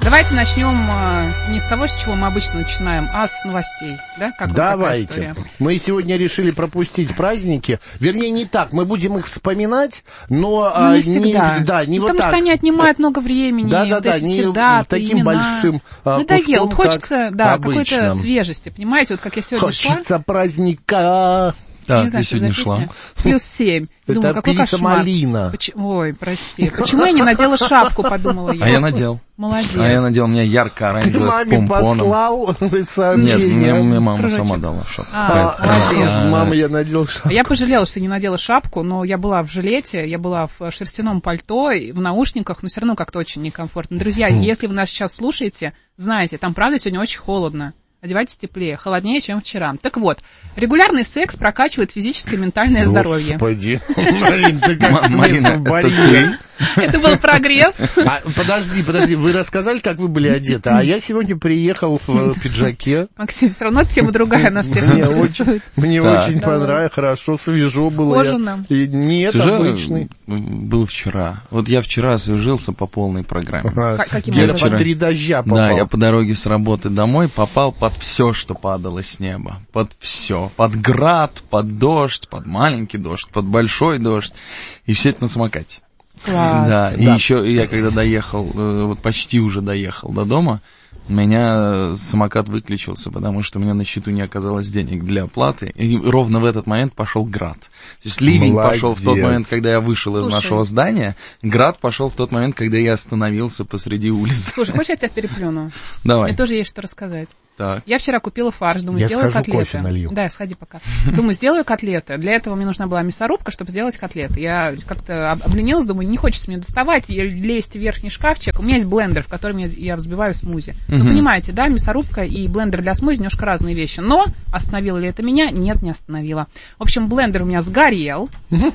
Давайте начнем не с того, с чего мы обычно начинаем, а с новостей. Да? Как давайте. Мы сегодня решили пропустить праздники. Вернее, не так. Мы будем их вспоминать, но не всегда. Не вот потому так. что они отнимают много времени. Да, не таким большим надоело. Вот хочется, какой-то свежести. Понимаете, вот как я сегодня шла. Хочется праздника. Да, ты сегодня шла. Плюс 7. Это Писа Малина. Ой, прости. Почему я не надела шапку, подумала я. А я надел. Молодец. А я надел, у меня ярко-оранжевая с помпоном. Послал сообщение. Нет, мне мама сама дала шапку. Молодец. Мама, я надел шапку. Я пожалела, что не надела шапку, но я была в жилете, я была в шерстяном пальто, в наушниках, но все равно как-то очень некомфортно. Друзья, если вы нас сейчас слушаете, знаете, там правда сегодня очень холодно. Одевайтесь теплее, холоднее, чем вчера. Так вот, регулярный секс прокачивает физическое и ментальное здоровье. Господи, Марин, ты как Марина, в баре. Это был прогрев. Подожди, вы рассказали, как вы были одеты, а я сегодня приехал в пиджаке. Максим, все равно тема другая нас всех интересует. Мне очень понравилось, хорошо, свежо было. Кожано. Нет, обычный. Был вчера. Вот я вчера освежился по полной программе. Я под 3 дождя попал. Да, я по дороге с работы домой попал под все, что падало с неба. Под все. Под град, под дождь, под маленький дождь, под большой дождь. И все это на самокате. Класс. Да, и еще я когда доехал, вот почти уже доехал до дома, у меня самокат выключился, потому что у меня на счету не оказалось денег для оплаты. И ровно в этот момент пошел град. То есть ливень пошел в тот момент, когда я вышел из нашего здания. Град пошел в тот момент, когда я остановился посреди улицы. Слушай, хочешь, я тебя переплюну? Давай. Мне тоже есть что рассказать. Так. Я вчера купила фарш, думаю, сделаю котлеты. Кофе налью. Да, сходи пока. Думаю, сделаю котлеты. Для этого мне нужна была мясорубка, чтобы сделать котлеты. Я как-то обленилась, думаю, не хочется мне доставать, лезть в верхний шкафчик. У меня есть блендер, в котором я взбиваю смузи. Вы понимаете, да, мясорубка и блендер для смузи немножко разные вещи. Но остановило ли это меня? Нет, не остановило. В общем, блендер у меня сгорел. Но...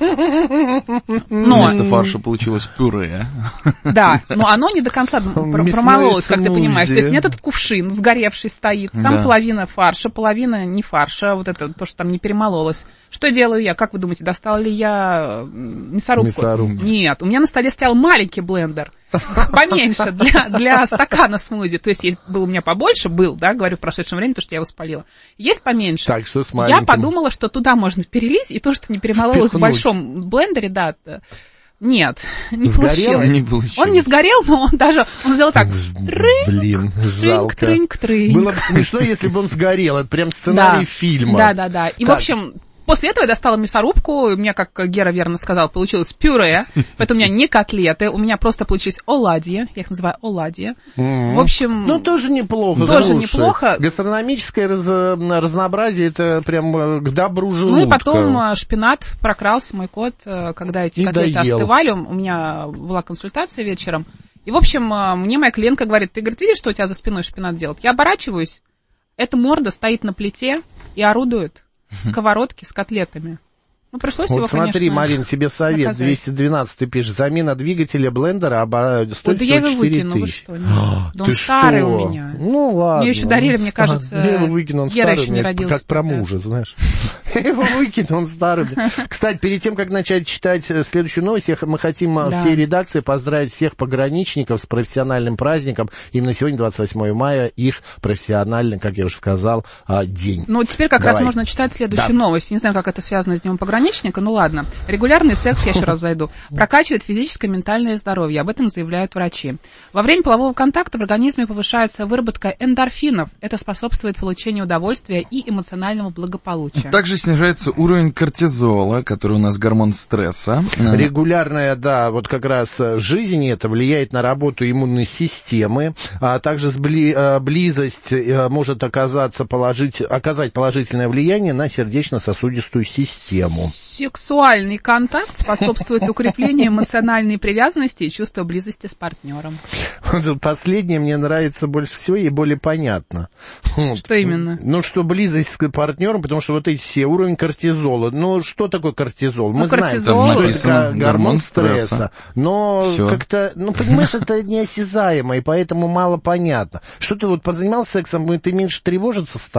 Вместо фарша получилось пюре. Да, но оно не до конца промололось, как ты понимаешь. То есть у меня этот кувшин сгоревший стоит. Там половина фарша, половина не фарша. Вот это то, что там не перемололось. Что делаю я? Как вы думаете, достала ли я мясорубку? Нет, у меня на столе стоял маленький блендер. Поменьше, для стакана смузи. То есть был у меня побольше, да, говорю в прошедшем времени, потому что я его спалила. Есть поменьше. Так, что с маленьким? Я подумала, что туда можно перелить, и то, что не перемололось в большом блендере, да, нет, не получилось. Он не сгорел, но он сделал так. Блин, жалко. Трынь. Было бы смешно, если бы он сгорел. Это прям сценарий фильма. Да. И, в общем, после этого я достала мясорубку. У меня, как Гера верно сказал, получилось пюре. Поэтому у меня не котлеты. У меня просто получились оладьи. Я их называю оладьи. В общем... Ну, тоже неплохо. Тоже неплохо. Гастрономическое разнообразие, это прям к добру желудка. Ну и потом шпинат прокрался, мой кот, когда эти котлеты остывали. У меня была консультация вечером. И, в общем, мне моя клиентка говорит, ты, говорит, видишь, что у тебя за спиной шпинат делает? Я оборачиваюсь, эта морда стоит на плите и орудует сковородки с котлетами. Ну, пришлось его, смотри, конечно, Марин, тебе совет. наказать. 212 пишешь. Замена двигателя блендера стоит всего 4 тысячи. Да он старый у меня. Ну, ладно. Мне еще дарили, мне кажется, я его выкину, он Гера старый, еще не родился. Как про мужа, знаешь. Я его выкину, он старый. Кстати, перед тем, как начать читать следующую новость, мы хотим всей редакции поздравить всех пограничников с профессиональным праздником. Именно сегодня, 28 мая, их профессиональный, как я уже сказал, день. Ну, теперь как раз можно читать следующую новость. Не знаю, как это связано с Днем пограничника, ну ладно. Регулярный секс, я еще раз зайду, прокачивает физическое и ментальное здоровье. Об этом заявляют врачи. Во время полового контакта в организме повышается выработка эндорфинов. Это способствует получению удовольствия и эмоционального благополучия. Также снижается уровень кортизола, который у нас гормон стресса. Регулярная, вот как раз жизнь это влияет на работу иммунной системы, а также близость может оказать положительное влияние на сердечно-сосудистую систему. Сексуальный контакт способствует укреплению эмоциональной привязанности и чувства близости с партнером. Последнее мне нравится больше всего и более понятно. Что именно? Ну, что близость с партнером, потому что вот эти все уровень кортизола. Ну, что такое кортизол? Мы знаем, что это гормон стресса. Но как-то, понимаешь, это неосязаемо, и поэтому мало понятно. Что ты вот позанимался сексом, ты меньше тревожиться стал?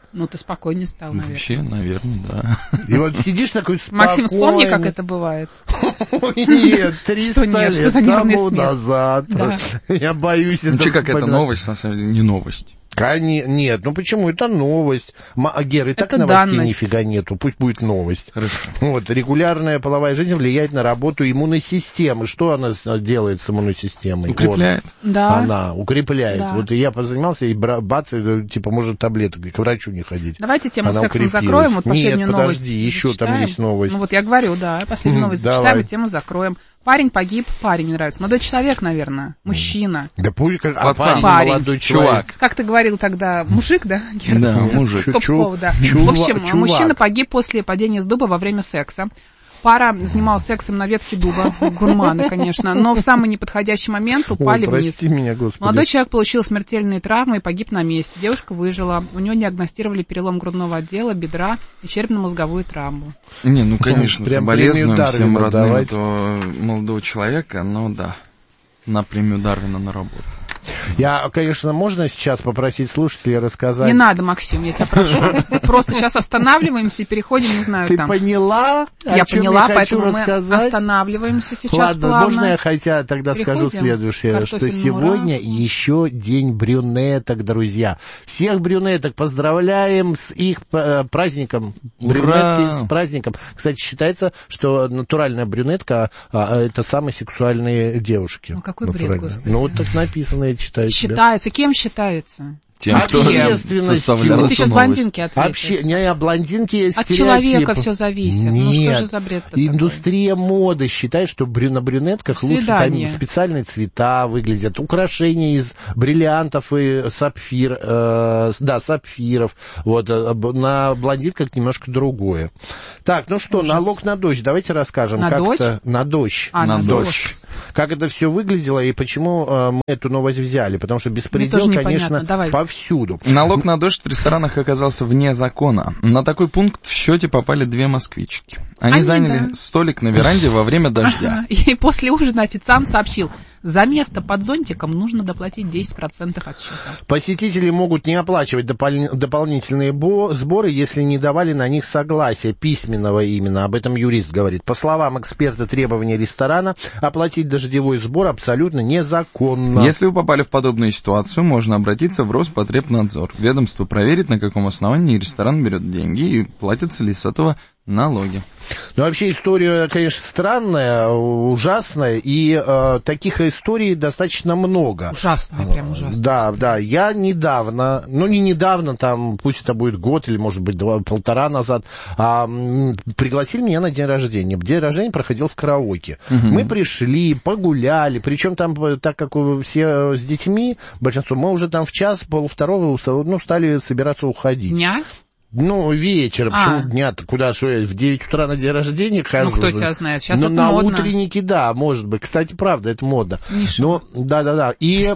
Ну, ты спокойнее стал, наверное. Вообще, наверное, да. И вот сидишь такой спокойный. Максим, вспомни, как это бывает. Нет, 300 лет тому назад. Я боюсь это вспоминать. Как это новость, на самом деле, не новость. Нет, ну почему? Это новость. Гера, и так новостей нифига нету, пусть будет новость. Хорошо. Вот, регулярная половая жизнь влияет на работу иммунной системы. Что она делает с иммунной системой? Укрепляет. Вот. Да. Она укрепляет. Да. Вот и я позанимался, и бац, типа, может таблеток, к врачу не ходить. Давайте тему сексом закроем, вот последнюю новость. Нет, подожди, еще там есть новость. Ну вот я говорю, да, последнюю новость зачитаем, и тему закроем. Парень погиб, парень мне нравится. Молодой человек, наверное, мужчина. Да пусть как парень, молодой чувак. Как ты говорил тогда, мужик, да? Да, мужик. Стоп-слово, да. В общем, мужчина погиб после падения с дуба во время секса. Пара занималась сексом на ветке дуба, гурманы, конечно, но в самый неподходящий момент упали вниз. Прости меня, Господи. Молодой человек получил смертельные травмы и погиб на месте. Девушка выжила. У нее диагностировали перелом грудного отдела, бедра и черепно-мозговую травму. Не, ну, конечно, соболезнуем всем родным этого молодого человека, но да, на премию Дарвина на работу. Я, конечно, можно сейчас попросить слушателей рассказать... Не надо, Максим, я тебя прошу. Просто сейчас останавливаемся и переходим, не знаю, Ты там... Ты поняла, я поняла, поэтому мы останавливаемся сейчас. Ладно, плавно. Можно я хотя тогда скажу следующее, что сегодня еще день брюнеток, друзья. Всех брюнеток поздравляем с их праздником. Брюнетки с праздником. Кстати, считается, что натуральная брюнетка это самые сексуальные девушки. Ну, какой бред, Господи. Ну, вот так написано. Считается. Кем считается? Тем, кто составлял ты сейчас блондинки ответишь. Не, блондинки есть от человека все зависит. Нет, ну, что же за бред индустрия моды считает, что на брюнетках лучше там специальные цвета выглядят, украшения из бриллиантов и сапфиров. Вот, на блондинках немножко другое. Так, ну что, налог на дождь. Давайте расскажем. На дождь? На дождь. На дождь. Как это все выглядело и почему мы эту новость взяли. Потому что беспредел, конечно, повсюду. Налог на дождь в ресторанах оказался вне закона. На такой пункт в счете попали две москвички. Они заняли столик на веранде во время дождя. И после ужина официант сообщил: за место под зонтиком нужно доплатить 10% от счета. Посетители могут не оплачивать дополнительные сборы, если не давали на них согласия, письменного именно. Об этом юрист говорит. По словам эксперта, требования ресторана оплатить дождевой сбор абсолютно незаконно. Если вы попали в подобную ситуацию, можно обратиться в Роспотребнадзор. Ведомство проверит, на каком основании ресторан берет деньги и платятся ли с этого налоги. Ну, вообще история, конечно, странная, ужасная, и таких историй достаточно много. Ужасная, прям ужасная. Да, я недавно, там, пусть это будет год или, может быть, полтора назад, пригласили меня на день рождения. День рождения проходил в караоке. Угу. Мы пришли, погуляли, причем там, так как все с детьми, большинство, мы уже там в час, полвторого, стали собираться уходить. Дня? Ну, вечером, почему дня-то? Куда, что я в 9 утра на день рождения хожу? Ну, кто тебя знает, сейчас это на модно. Утреннике, да, может быть. Кстати, правда, это модно. Нишево. Но, да. И...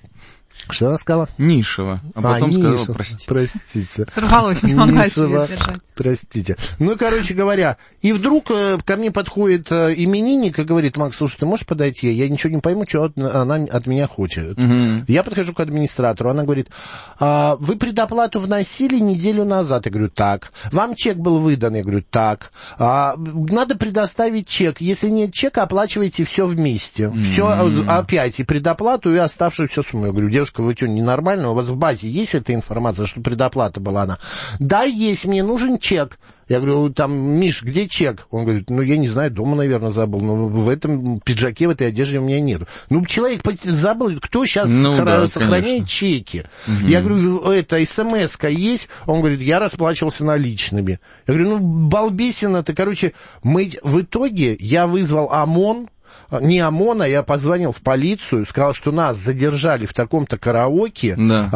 Что она сказала? Нишево. А потом сказала, простите. Сорвалась, не могла себе держать. Простите. Ну, короче говоря, и вдруг ко мне подходит именинник и говорит: Макс, слушай, ты можешь подойти? Я ничего не пойму, что она от меня хочет. Угу. Я подхожу к администратору, она говорит: вы предоплату вносили неделю назад? Я говорю: так. Вам чек был выдан? Я говорю: так. Надо предоставить чек. Если нет чека, оплачивайте все вместе. Все опять, и предоплату, и оставшуюся сумму. Я говорю: девушка, вы что, ненормально? У вас в базе есть эта информация, что предоплата была она? Да, есть, мне нужен чек. Я говорю: там, Миш, где чек? Он говорит: я не знаю, дома, наверное, забыл, но в этом пиджаке, в этой одежде у меня нет. Человек забыл, кто сейчас сохраняет чеки? Угу. Я говорю: это смс-ка есть? Он говорит: я расплачивался наличными. Я говорю: балбесина-то, в итоге я вызвал ОМОН. Не ОМОН, а я позвонил в полицию, сказал, что нас задержали в таком-то караоке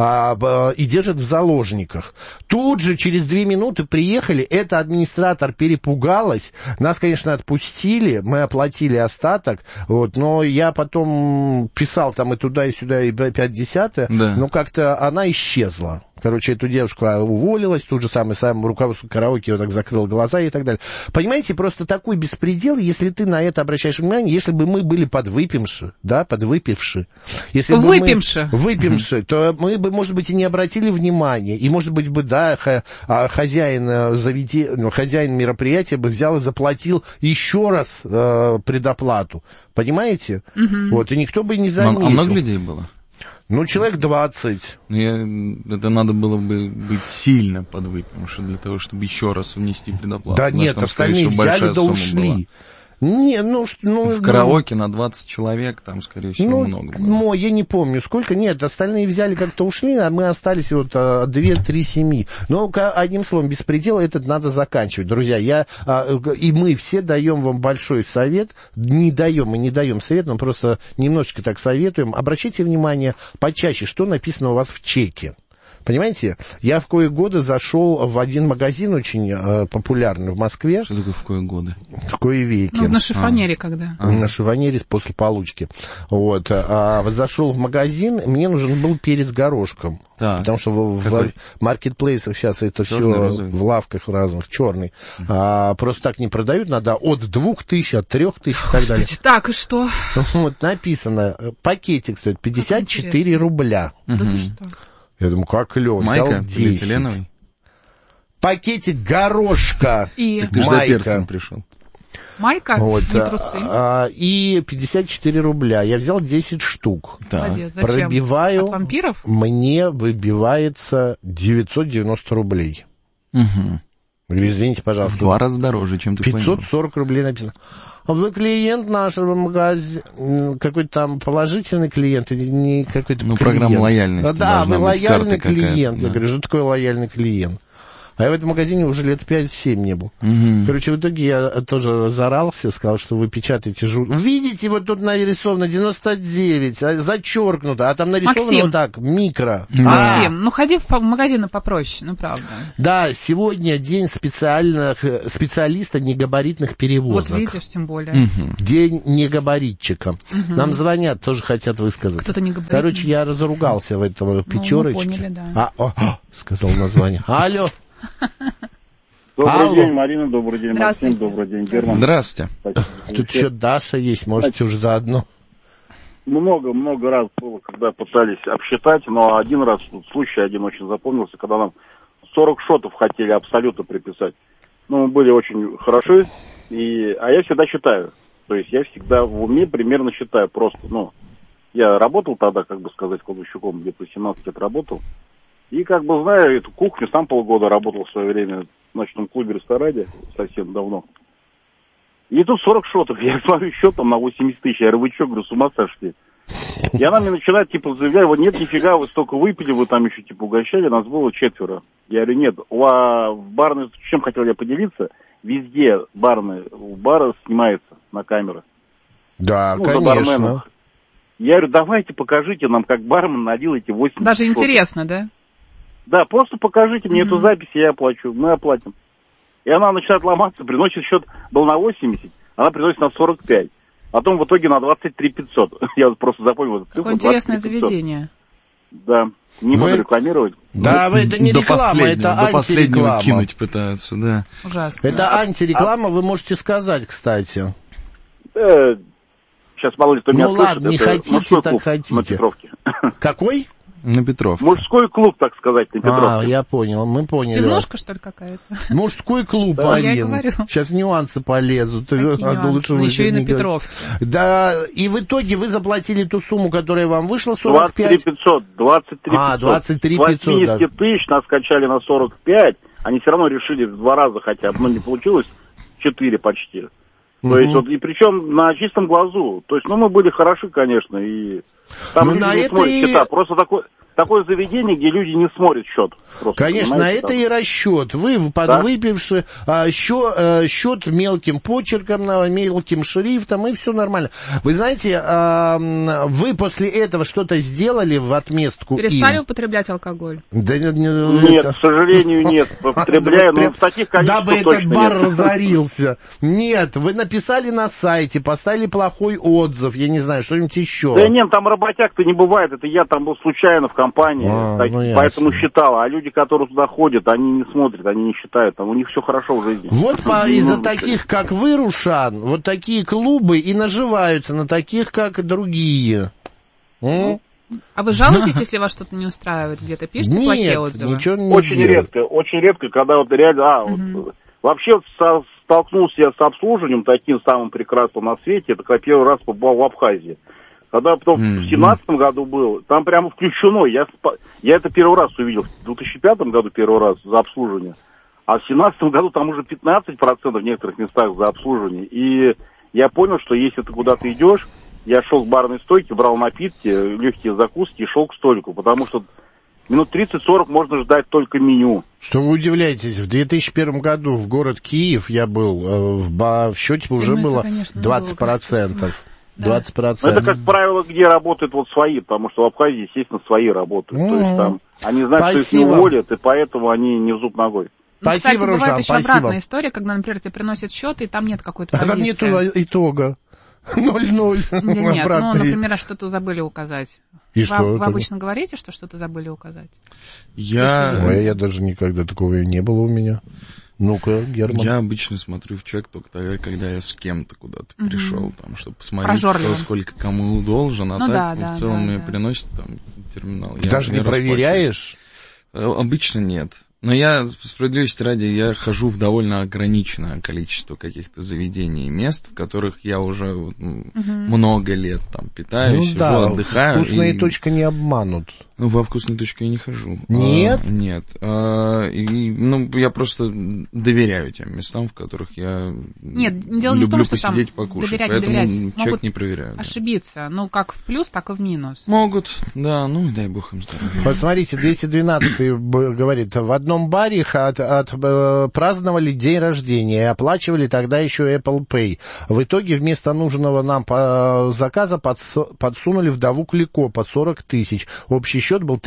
и держат в заложниках. Тут же через 2 минуты приехали, эта администратор перепугалась, нас, конечно, отпустили, мы оплатили остаток, но я потом писал там и туда, и сюда, и 5/10, но как-то она исчезла. Эту девушку уволилась, тут же самое руководство караоке так закрыло глаза и так далее. Понимаете, просто такой беспредел, если ты на это обращаешь внимание, если если бы мы были подвыпивши, если бы выпивши, то мы бы, может быть, и не обратили внимания, и, может быть, хозяин мероприятия бы взял и заплатил еще раз предоплату, понимаете? Вот, и никто бы не заметил. А много людей было? Человек 20. Это надо было бы быть сильно подвыпившим для того, чтобы еще раз внести предоплату. Да нет, остальные взяли да ушли. Не, в караоке на 20 человек, там, скорее всего, много было. Я не помню, сколько. Нет, остальные взяли, как-то ушли, а мы остались 2-3 семьи. Одним словом, беспредел этот надо заканчивать. Друзья, и мы все даем вам большой совет. Мы не даем совет, но просто немножечко так советуем. Обращайте внимание почаще, что написано у вас в чеке. Понимаете, я в кое годы зашел в один магазин очень популярный в Москве. Что такое в кое годы? В кое веки. На шифонере когда? На шифонере после получки. Вот. Зашел в магазин, мне нужен был перец горошком. Потому что в маркетплейсах сейчас это все в лавках разных, черный. Просто так не продают, надо от 2000, от 3000 и так далее. Так, и что? Вот написано, пакетик стоит 54 рубля. Да ты что? Я думаю, как клево. Майка полиэтиленовый? Пакетик горошка. И ты же за перцем пришел. Майка, не трусы. И 54 рубля. Я взял 10 штук. Молодец. Зачем? Пробиваю. От вампиров? Мне выбивается 990 рублей. Говорю, извините, пожалуйста. В 2 раза дороже, чем ты 540 рублей написано. Вы клиент нашего магазина, какой-то там положительный клиент или не какой-то клиент? Программа лояльности. Да, вы лояльный клиент. Да. Я говорю, что такое лояльный клиент? А я в этом магазине уже лет 5-7 не был. Короче, в итоге я тоже разорался, сказал, что вы печатаете Видите, вот тут нарисовано 99, зачеркнуто, а там нарисовано Максим. вот так, микро. Максим, ходи в магазины попроще, правда. Да, сегодня день специалиста негабаритных перевозок. Вот видишь, тем более. День негабаритчика. Нам звонят, тоже хотят высказаться. Кто-то негабаритный. Короче, я разругался в этом пятерочке. Мы поняли, да. Сказал название. Алло. Добрый день, Марина, добрый день, Максим, добрый день, Герман. Здравствуйте. Тут еще Даша есть, можете уже заодно. Много раз было, когда пытались обсчитать, но один раз, случай один очень запомнился, когда нам 40 шотов хотели абсолютно приписать. Мы были очень хороши, а я всегда считаю. То есть я всегда в уме примерно считаю просто, я работал тогда, кладовщиком, где-то 17 лет работал. И знаю эту кухню, сам полгода работал в свое время в ночном клубе-ресторане, совсем давно. И тут 40 шотов, я смотрю счет там на 80 тысяч, я говорю, вы что, с ума сошли? И она мне начинает, заявлять, вот нет, нифига, вы столько выпили, вы там еще, угощали, нас было 4. Я говорю, нет, в барной, чем хотел я поделиться, везде у бара снимается на камеры. Да, конечно. Я говорю, давайте покажите нам, как бармен налил эти 80 Даже шотов. интересно, да? Да, просто покажите мне эту запись, я оплачу, мы оплатим. И она начинает ломаться, приносит счет, был на 80, она приносит на 45. Потом в итоге на 23 500. Я просто запомнил этот цифру. Какое интересное заведение. Да, не буду рекламировать. Да, это не реклама, это антиреклама. До последнего кинуть пытаются, да. Ужасно. Это антиреклама, вы можете сказать, кстати. Сейчас мало ли кто меня слышит. Ладно, не хотите, так хотите. На Петровке. Какой? На Петровке. Мужской клуб, так сказать, на Петровке. Я понял, мы поняли. Пивнушка, что ли, какая-то? Мужской клуб, да, один. Я говорю. Сейчас нюансы полезут. Еще и на Петровке. Да, и в итоге вы заплатили ту сумму, которая вам вышла, 45? 23 500. 23 500. 80 тысяч нас качали на 45. Они все равно решили в 2 раза хотя бы, не получилось 4 почти. То есть, и причем на чистом глазу. То есть, мы были хороши, конечно, и там люди не смотрят счета. Просто такое заведение, где люди не смотрят счет. Просто, конечно, на это и расчет. Вы подвыпивши, счет мелким почерком, мелким шрифтом, и все нормально. Вы знаете, вы после этого что-то сделали в отместку Перестали употреблять алкоголь? Да, нет, к сожалению, нет. Употребляю, но в таких количествах дабы этот бар разорился. Нет, вы написали на сайте, поставили плохой отзыв, я не знаю, что-нибудь еще. Да нет, там работяг-то не бывает, это я там был случайно в компании, поэтому считал. А люди, которые туда ходят, они не смотрят, они не считают, там у них все хорошо в жизни. Вот из-за таких, как вы, Рушан, вот такие клубы и наживаются на таких, как другие. А вы жалуетесь, если вас что-то не устраивает где-то? Пишите плохие отзывы? Ничего не очень редко, когда вот реально... Вообще столкнулся я с обслуживанием таким самым прекрасным на свете, это когда первый раз побывал в Абхазии. Когда потом в 2017 году был, там прямо включено, я это первый раз увидел, в 2005 году первый раз за обслуживание, а в 2017 году там уже 15% в некоторых местах за обслуживание. И я понял, что если ты куда-то идешь, я шел к барной стойке, брал напитки, легкие закуски и шел к столику, потому что минут 30-40 можно ждать только меню. Что вы удивляетесь, в 2001 году в город Киев я был, в счете уже было 20%. 20%. Это, как правило, где работают вот свои, потому что в Абхазии, естественно, свои работают. То есть там они знают, что их не уволят, и поэтому они не в зуб ногой. Спасибо, кстати, бывает еще обратная история, когда, например, тебе приносят счет, и там нет какой-то позиции. А там нету итога. 0-0. Нет, например, что-то забыли указать. И что? Вы обычно говорите, что что-то забыли указать? Я даже никогда такого не было у меня. Ну-ка, Герман. Я обычно смотрю в чек только тогда, когда я с кем-то куда-то пришел, там, чтобы посмотреть, кто сколько кому должен, а так в целом мне приносят там терминал. Ты даже не проверяешь? Обычно нет. Но я, справедливости ради, я хожу в довольно ограниченное количество каких-то заведений и мест, в которых я уже много лет там питаюсь, сижу, отдыхаю. Вкусные точки не обманут. Ну, во вкусную точку я не хожу. Нет? Нет. Я просто доверяю тем местам, в которых я люблю посидеть, покушать. Поэтому чек не проверяю. Ошибиться. Ну, как в плюс, так и в минус. Могут, да, дай бог им здоровья. Посмотрите, 212 говорит, в одном баре праздновали день рождения и оплачивали тогда еще Apple Pay. В итоге вместо нужного нам заказа подсунули вдову Клико по 40 тысяч. Общий счет был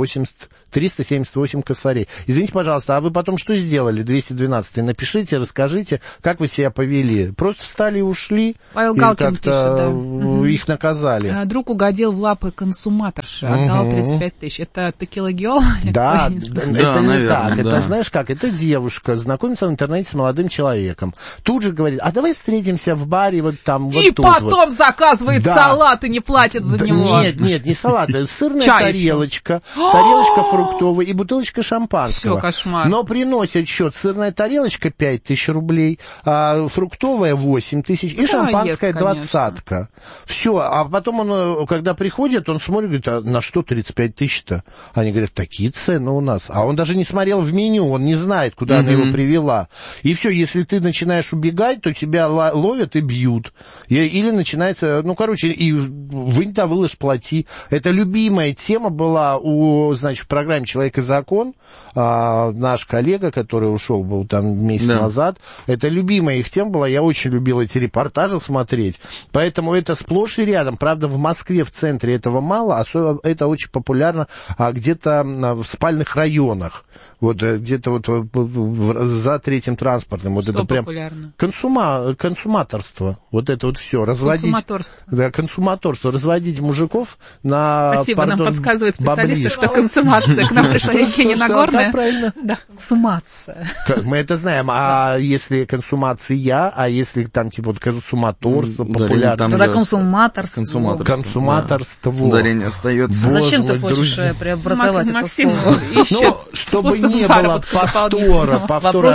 378 косарей. Извините, пожалуйста, а вы потом что сделали, 212-й? Напишите, расскажите, как вы себя повели. Просто встали и ушли? Павел Галкин пишет, да. Их наказали? Друг угодил в лапы консуматорши, отдал 35 тысяч. Это Tequila Girl? Да, это не так. Это, знаешь как, это девушка знакомится в интернете с молодым человеком. Тут же говорит, а давай встретимся в баре вот там, вот тут. И потом заказывает салат и не платит за него. Нет, не салат, это сырная тарелочка фруктовая и бутылочка шампанского. Все, кошмар. Но приносят счет: сырная тарелочка 5000 рублей, фруктовая 8000 и шампанское 20-ка. Все, а потом он, когда приходит, он смотрит, говорит, а на что 35 тысяч-то? Они говорят, такие цены у нас. А он даже не смотрел в меню, он не знает, куда она его привела. И все, если ты начинаешь убегать, то тебя ловят и бьют. Или начинается, и вынь да выложь, плати. Это любимая тема была в программе «Человек и закон». Наш коллега, который ушел, был там месяц назад. Это любимая их тема была. Я очень любил эти репортажи смотреть. Поэтому это сплошь и рядом. Правда, в Москве, в центре этого мало. Особенно это очень популярно где-то в спальных районах. Вот где-то вот за третьим транспортным. Вот это прям консуматорство. Вот это вот все. Консуматорство. Разводить мужиков на... Спасибо, нам подсказывает специалисты, что консумация. К нам пришла Евгения Нагорная. Правильно. Да, консумация. Мы это знаем. А если консумация, а если там типа вот консуматорство популярно? Тогда консуматорство. Консуматорство. Ударение остается. Зачем ты хочешь преобразовать это слово? Чтобы не было повтора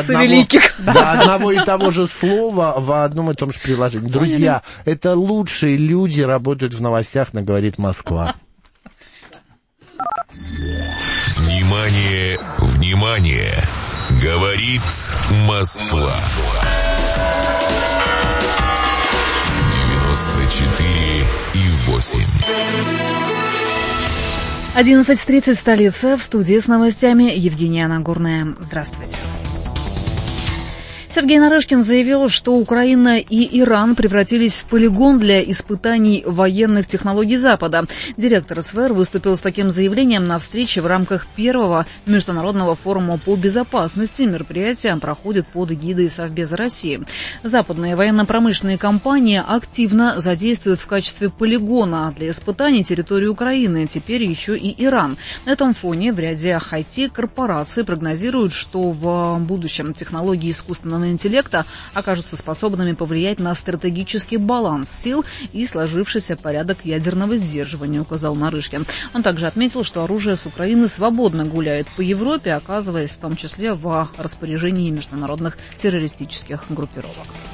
одного и того же слова в одном и том же приложении. Друзья, это лучшие люди работают в новостях на «Говорит Москва». Внимание, внимание! Говорит Москва. 94,8. 11:30, столица. В студии с новостями Евгения Нагорная. Здравствуйте. Сергей Нарышкин заявил, что Украина и Иран превратились в полигон для испытаний военных технологий Запада. Директор СВР выступил с таким заявлением на встрече в рамках первого международного форума по безопасности. Мероприятие проходит под эгидой Совбеза России. Западные военно-промышленные компании активно задействуют в качестве полигона для испытаний территории Украины, теперь еще и Иран. На этом фоне в ряде IT-корпораций прогнозируют, что в будущем технологии искусственного интеллекта окажутся способными повлиять на стратегический баланс сил и сложившийся порядок ядерного сдерживания, указал Нарышкин. Он также отметил, что оружие с Украины свободно гуляет по Европе, оказываясь в том числе в распоряжении международных террористических группировок.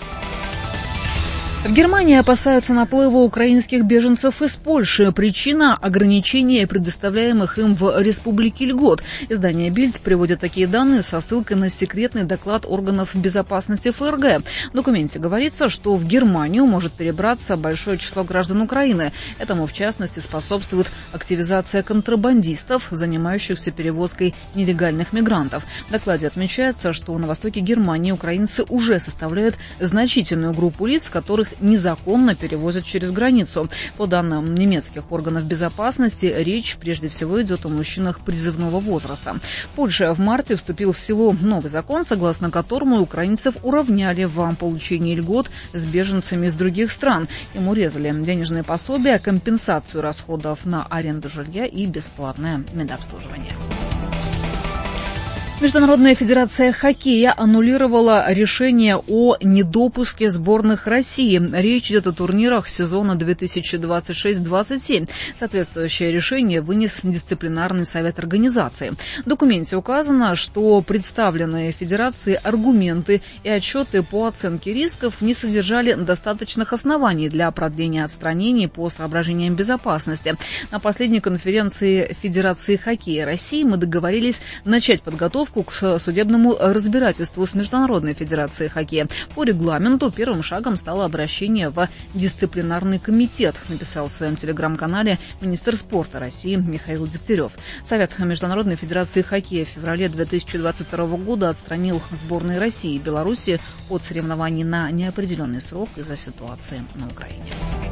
В Германии опасаются наплыва украинских беженцев из Польши. Причина – ограничения предоставляемых им в республике льгот. Издание «Бильд» приводит такие данные со ссылкой на секретный доклад органов безопасности ФРГ. В документе говорится, что в Германию может перебраться большое число граждан Украины. Этому, в частности, способствует активизация контрабандистов, занимающихся перевозкой нелегальных мигрантов. В докладе отмечается, что на востоке Германии украинцы уже составляют значительную группу лиц, которых незаконно перевозят через границу. По данным немецких органов безопасности, речь прежде всего идет о мужчинах призывного возраста. В Польше в марте вступил в силу новый закон, согласно которому украинцев уравняли в получении льгот с беженцами из других стран. Им урезали денежные пособия, компенсацию расходов на аренду жилья и бесплатное медобслуживание. Международная федерация хоккея аннулировала решение о недопуске сборных России. Речь идет о турнирах сезона 2026-27. Соответствующее решение вынес дисциплинарный совет организации. В документе указано, что представленные федерации аргументы и отчеты по оценке рисков не содержали достаточных оснований для продления отстранений по соображениям безопасности. На последней конференции Федерации хоккея России мы договорились начать подготовку к судебному разбирательству с Международной федерацией хоккея. По регламенту первым шагом стало обращение в дисциплинарный комитет, написал в своем телеграм-канале министр спорта России Михаил Дегтярев. Совет Международной федерации хоккея в феврале 2022 года отстранил сборные России и Беларуси от соревнований на неопределенный срок из-за ситуации на Украине.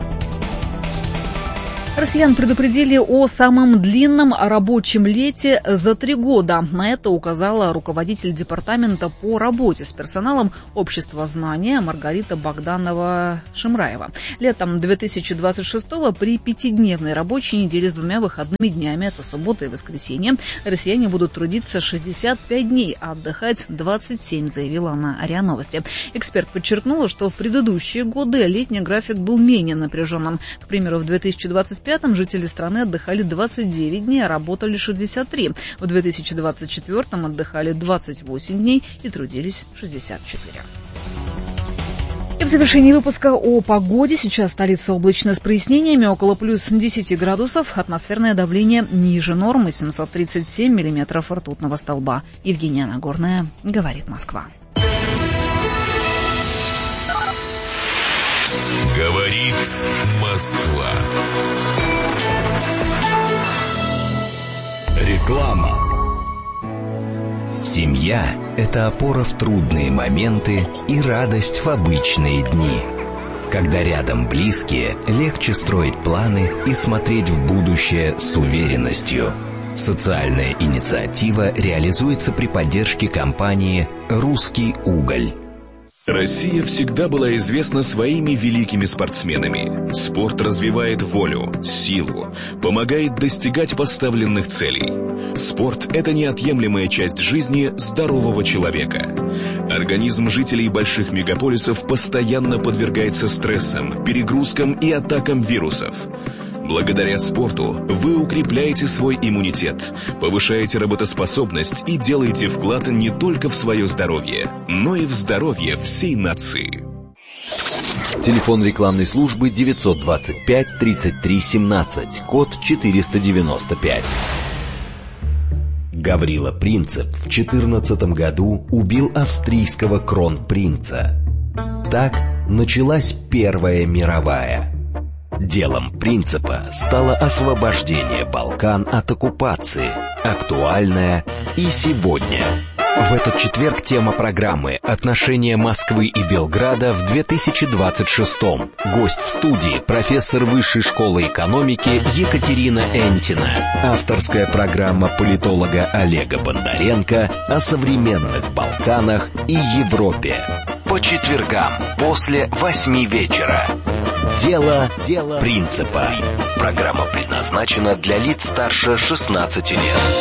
Россиян предупредили о самом длинном рабочем лете за 3 года. На это указала руководитель департамента по работе с персоналом Общества знания Маргарита Богданова-Шимраева. Летом 2026-го при 5-дневной рабочей неделе с 2 выходными днями, это суббота и воскресенье, россияне будут трудиться 65 дней, а отдыхать 27, заявила она РИА Новости. Эксперт подчеркнула, что в предыдущие годы летний график был менее напряженным. К примеру, в 2025-м жители страны отдыхали 29 дней, а работали 63. В 2024-м отдыхали 28 дней и трудились 64. И в завершении выпуска о погоде. Сейчас столица облачная с прояснениями, около плюс 10 градусов. Атмосферное давление ниже нормы, 737 миллиметров ртутного столба. Евгения Нагорная, говорит Москва. Говорит Москва. Реклама. Семья – это опора в трудные моменты и радость в обычные дни. Когда рядом близкие, легче строить планы и смотреть в будущее с уверенностью. Социальная инициатива реализуется при поддержке компании «Русский уголь». Россия всегда была известна своими великими спортсменами. Спорт развивает волю, силу, помогает достигать поставленных целей. Спорт – это неотъемлемая часть жизни здорового человека. Организм жителей больших мегаполисов постоянно подвергается стрессам, перегрузкам и атакам вирусов. Благодаря спорту вы укрепляете свой иммунитет, повышаете работоспособность и делаете вклад не только в свое здоровье, но и в здоровье всей нации. Телефон рекламной службы 925 33 17, код 495. Гаврила Принцип в 14 году убил австрийского кронпринца. Так началась Первая мировая. Делом Принципа стало освобождение Балкан от оккупации, актуальное и сегодня. В этот четверг тема программы «Отношения Москвы и Белграда в 2026-м». Гость в студии – профессор Высшей школы экономики Екатерина Энтина. Авторская программа политолога Олега Бондаренко о современных Балканах и Европе. По четвергам после 8 вечера. Дело принципа. Программа предназначена для лиц старше 16 лет.